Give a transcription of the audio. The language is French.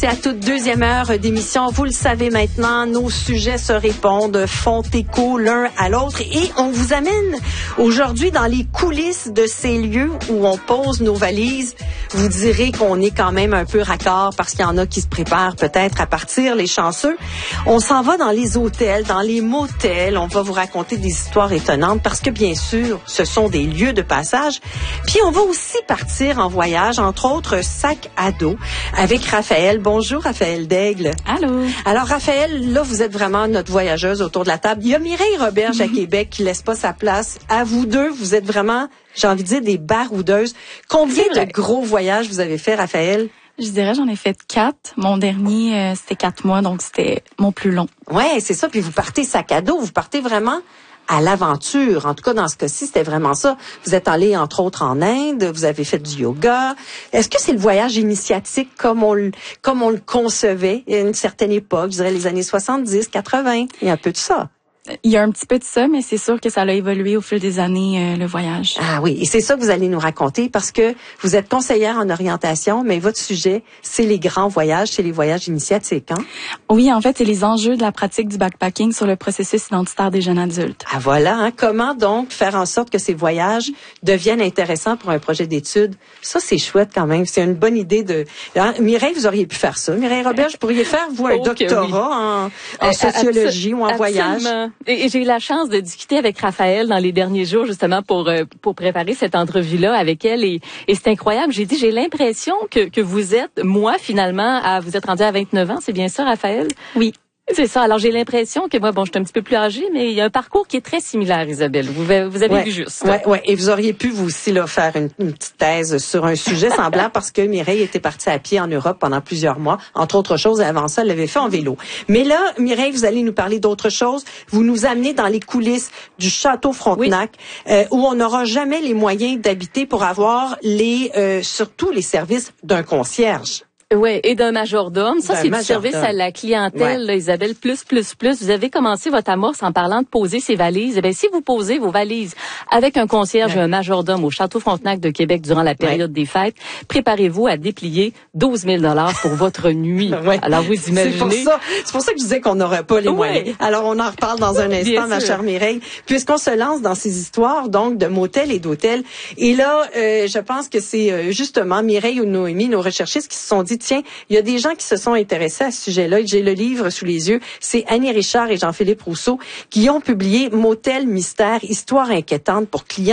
c'est à toute deuxième heure d'émission. Vous le savez maintenant, nos sujets se répondent, font écho l'un à l'autre. Et on vous amène aujourd'hui dans les coulisses de ces lieux où on pose nos valises. Vous direz qu'on est quand même un peu raccord parce qu'il y en a qui se préparent peut-être à partir, les chanceux. On s'en va dans les hôtels, dans les motels. On va vous raconter des histoires étonnantes parce que, bien sûr, ce sont des lieux de passage. Puis on va aussi partir en voyage, entre autres sac à dos, avec Raphaël. Bonjour, Raphaël Daigle. Allô. Alors, Raphaël, là, vous êtes vraiment notre voyageuse autour de la table. Il y a Mireille Roberge à Québec qui laisse pas sa place. À vous deux, vous êtes vraiment, j'ai envie de dire, des baroudeuses. Combien de gros voyages vous avez fait, Raphaël? Je dirais, j'en ai fait 4. Mon dernier, c'était 4 mois, donc c'était mon plus long. Ouais, c'est ça. Puis vous partez sac à dos. Vous partez vraiment à l'aventure. En tout cas, dans ce cas-ci, c'était vraiment ça. Vous êtes allé, entre autres, en Inde. Vous avez fait du yoga. Est-ce que c'est le voyage initiatique comme on le concevait à une certaine époque? Je dirais les années 70, 80. Il y a un peu de ça. Il y a un petit peu de ça, mais c'est sûr que ça a évolué au fil des années, le voyage. Ah oui, et c'est ça que vous allez nous raconter parce que vous êtes conseillère en orientation, mais votre sujet, c'est les grands voyages, c'est les voyages initiatiques, hein? Oui, en fait, c'est les enjeux de la pratique du backpacking sur le processus identitaire des jeunes adultes. Ah voilà, hein? Comment donc faire en sorte que ces voyages deviennent intéressants pour un projet d'études? Ça, c'est chouette quand même. C'est une bonne idée de... Hein? Mireille, vous auriez pu faire ça. Mireille Roberge, vous pourriez faire, vous, un doctorat en sociologie ou en voyage. Et j'ai eu la chance de discuter avec Raphaël dans les derniers jours, justement, pour préparer cette entrevue-là avec elle. Et c'est incroyable. J'ai dit, j'ai l'impression que vous êtes, moi, finalement, vous êtes rendu à 29 ans. C'est bien ça, Raphaël? Oui. C'est ça. Alors, j'ai l'impression que moi, bon, je suis un petit peu plus âgée, mais il y a un parcours qui est très similaire, Isabelle. Vous avez vu juste. Ouais. Et vous auriez pu, vous aussi, là, faire une petite thèse sur un sujet semblant parce que Mireille était partie à pied en Europe pendant plusieurs mois. Entre autres choses, et avant ça, elle l'avait fait en vélo. Mais là, Mireille, vous allez nous parler d'autre chose. Vous nous amenez dans les coulisses du Château Frontenac, où on n'aura jamais les moyens d'habiter pour avoir surtout les services d'un concierge. Ouais, et d'un majordome. Ça, c'est du service à la clientèle, là, Isabelle, plus. Vous avez commencé votre amorce en parlant de poser ses valises. Eh bien, si vous posez vos valises avec un concierge et un majordome au Château Frontenac de Québec durant la période des fêtes, préparez-vous à déplier 12 000 $ pour votre nuit. Alors, vous imaginez. C'est pour ça que je disais qu'on n'aurait pas les moyens. Alors, on en reparle dans un instant, ma chère Mireille, puisqu'on se lance dans ces histoires, donc, de motels et d'hôtels. Et là, je pense que c'est justement Mireille ou Noémie, nos recherchistes, qui se sont dit, tiens, il y a des gens qui se sont intéressés à ce sujet-là. J'ai le livre sous les yeux. C'est Annie Richard et Jean-Philippe Rousseau qui ont publié Motel Mystère, histoire inquiétante pour clients